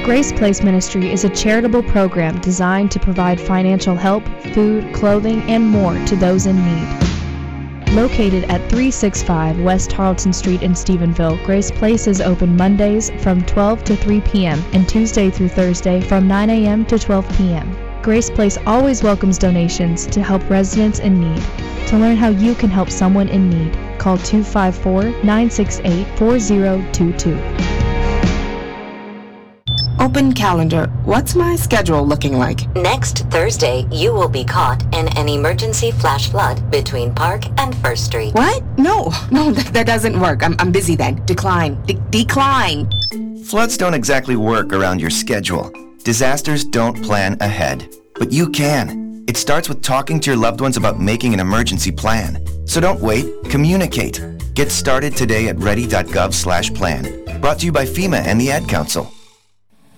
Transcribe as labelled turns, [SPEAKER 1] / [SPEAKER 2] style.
[SPEAKER 1] Grace Place Ministry is a charitable program designed to provide financial help, food, clothing, and more to those in need. Located at 365 West Tarleton Street in Stephenville, Grace Place is open Mondays from 12 to 3 p.m. and Tuesday through Thursday from 9 a.m. to 12 p.m. Grace Place always welcomes donations to help residents in need. To learn how you can help someone in need, call 254-968-4022.
[SPEAKER 2] Open calendar. What's my schedule looking like?
[SPEAKER 3] Next Thursday, you will be caught in an emergency flash flood between Park and First Street.
[SPEAKER 2] What? No, that doesn't work. I'm busy then. Decline. Decline.
[SPEAKER 4] Floods don't exactly work around your schedule. Disasters don't plan ahead. But you can. It starts with talking to your loved ones about making an emergency plan. So don't wait. Communicate. Get started today at ready.gov/plan. Brought to you by FEMA and the Ad Council.